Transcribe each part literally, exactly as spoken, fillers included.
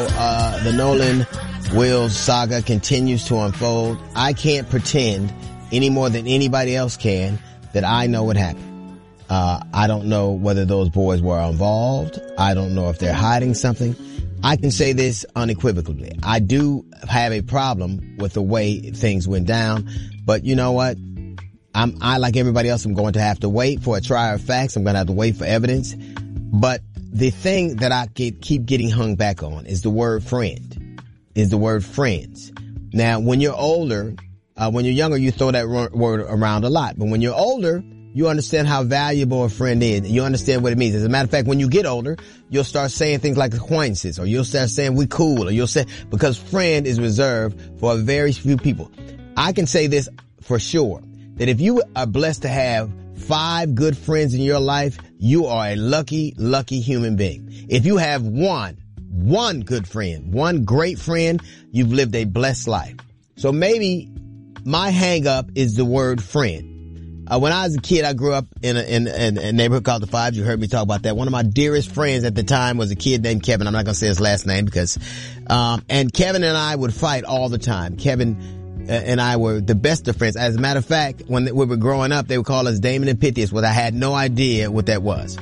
uh, the Nolan Wills saga continues to unfold, I can't pretend any more than anybody else can that I know what happened. Uh, I don't know whether those boys were involved. I don't know if they're hiding something. I can say this unequivocally. I do have a problem with the way things went down, but you know what? I'm, I, like everybody else, I'm going to have to wait for a trial of facts. I'm going to have to wait for evidence. But the thing that I get, keep getting hung back on is the word friend, is the word friends. Now, when you're older, uh, when you're younger, you throw that ro- word around a lot. But when you're older, you understand how valuable a friend is. You understand what it means. As a matter of fact, when you get older, you'll start saying things like acquaintances, or you'll start saying we cool, or you'll say, because friend is reserved for a very few people. I can say this for sure, that if you are blessed to have five good friends in your life, you are a lucky, lucky human being. If you have one, one good friend, one great friend, you've lived a blessed life. So maybe my hang up is the word friend. Uh, when I was a kid, I grew up in a, in, in a neighborhood called the Fives. You heard me talk about that. One of my dearest friends at the time was a kid named Kevin. I'm not going to say his last name because, um, and Kevin and I would fight all the time. Kevin and I were the best of friends. As a matter of fact, when we were growing up, they would call us Damon and Pythias, but I had no idea what that was.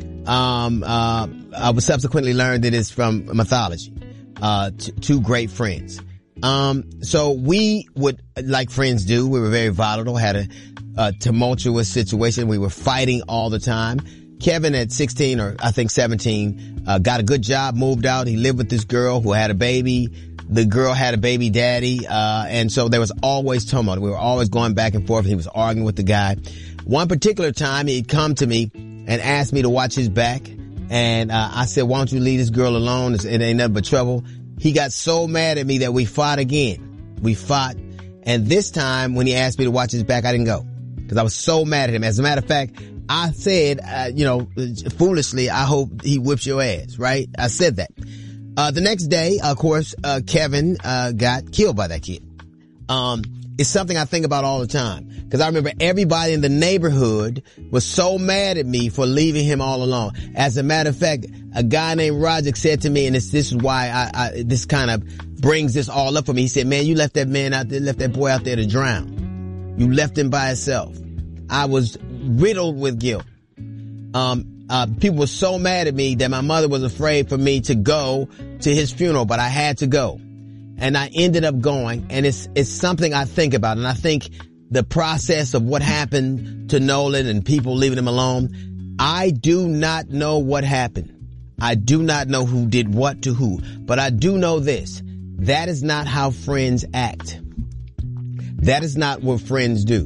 Um, uh, I would subsequently learn that it's from mythology. Uh, t- two great friends. Um, so we would, like friends do, we were very volatile, had a, a tumultuous situation. We were fighting all the time. Kevin at sixteen or I think seventeen, uh, got a good job, moved out. He lived with this girl who had a baby. The girl had a baby daddy, uh, and so there was always tumult. We were always going back and forth. He was arguing with the guy. One particular time, he'd come to me and asked me to watch his back, and uh, I said, why don't you leave this girl alone? It's, it ain't nothing but trouble. He got so mad at me that we fought again. We fought, and this time, when he asked me to watch his back, I didn't go, because I was so mad at him. As a matter of fact, I said, uh, you know, foolishly, I hope he whips your ass, right? I said that. Uh, the next day, of course, uh, Kevin, uh, got killed by that kid. Um, it's something I think about all the time. Cause I remember everybody in the neighborhood was so mad at me for leaving him all alone. As a matter of fact, a guy named Roger said to me, and this, this is why I, I, this kind of brings this all up for me. He said, man, you left that man out there, left that boy out there to drown. You left him by himself. I was riddled with guilt. Um, Uh, people were so mad at me that my mother was afraid for me to go to his funeral, but I had to go. And I ended up going, and it's, it's something I think about. And I think the process of what happened to Nolan and people leaving him alone, I do not know what happened. I do not know who did what to who, but I do know this. That is not how friends act. That is not what friends do.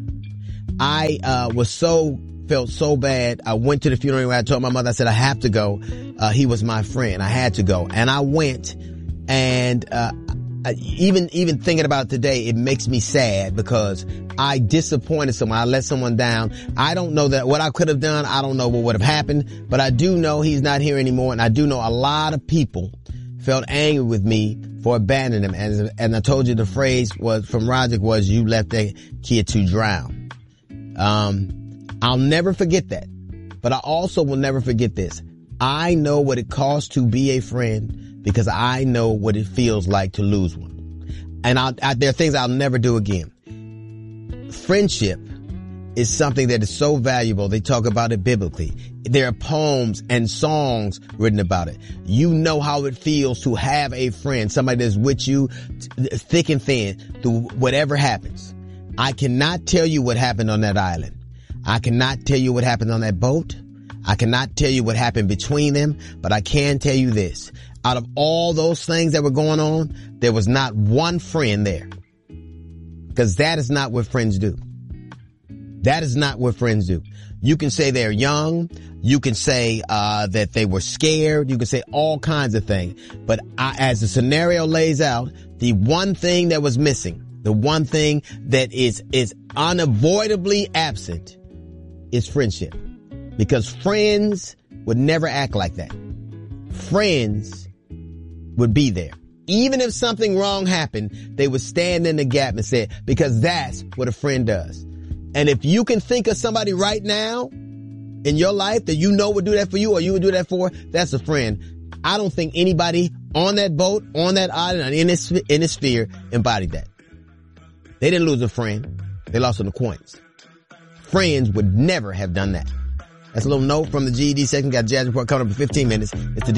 I, uh, was so felt so bad. I went to the funeral where I told my mother, I said, I have to go. Uh, he was my friend. I had to go. And I went, and, uh, I, even, even thinking about it today, it makes me sad because I disappointed someone. I let someone down. I don't know that what I could have done. I don't know what would have happened, but I do know he's not here anymore. And I do know a lot of people felt angry with me for abandoning him. And, and I told you the phrase was from Roger was, you left that kid to drown. Um, I'll never forget that. But I also will never forget this. I know what it costs to be a friend because I know what it feels like to lose one. And I'll, I, there are things I'll never do again. Friendship is something that is so valuable. They talk about it biblically. There are poems and songs written about it. You know how it feels to have a friend, somebody that's with you thick and thin through whatever happens. I cannot tell you what happened on that island. I cannot tell you what happened on that boat. I cannot tell you what happened between them, but I can tell you this. Out of all those things that were going on, there was not one friend there. Because that is not what friends do. That is not what friends do. You can say they're young. You can say uh that they were scared. You can say all kinds of things. But I, as the scenario lays out, the one thing that was missing, the one thing that is is unavoidably absent is friendship. Because friends would never act like that. Friends would be there. Even if something wrong happened, they would stand in the gap and say, because that's what a friend does. And if you can think of somebody right now in your life that you know would do that for you or you would do that for, that's a friend. I don't think anybody on that boat, on that island, in this, in this sphere, embodied that. They didn't lose a friend. They lost an acquaintance. Friends would never have done that. That's a little note from the G E D section. Got a Jazz Report coming up in fifteen minutes. It's the